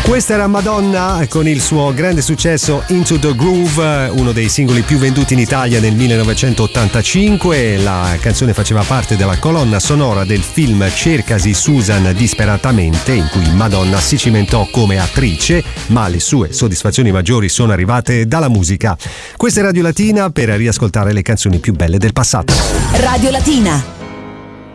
Questa era Madonna con il suo grande successo Into the Groove, uno dei singoli più venduti in Italia nel 1985. La canzone faceva parte della colonna sonora del film Cercasi Susan disperatamente, in cui Madonna si cimentò come attrice, ma le sue soddisfazioni maggiori sono arrivate dalla musica. Questa è Radio Latina, per riascoltare le canzoni più belle del passato. Radio Latina.